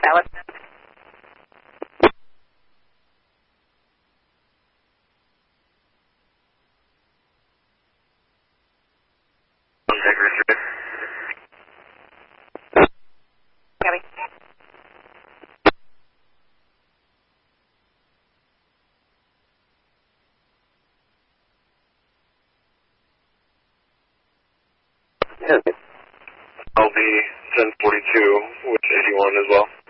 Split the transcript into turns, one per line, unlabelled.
Valid. Copy.
LV 1042 with 81 as well.